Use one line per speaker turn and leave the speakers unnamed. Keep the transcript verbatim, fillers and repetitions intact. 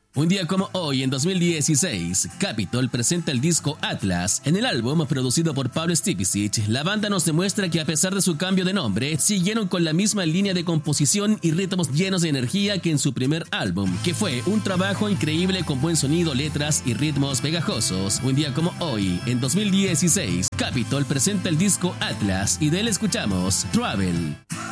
Un día como hoy, en dos mil dieciséis, Capitol presenta el disco Atlas. En el álbum, producido por Pablo Stipicic, la banda nos demuestra que a pesar de su cambio de nombre, siguieron con la misma línea de composición y ritmos llenos de energía que en su primer álbum, que fue un trabajo increíble con buen sonido, letras y ritmos pegajosos. Un día como hoy, en dos mil dieciséis, Capitol presenta el disco Atlas y de él escuchamos Travel.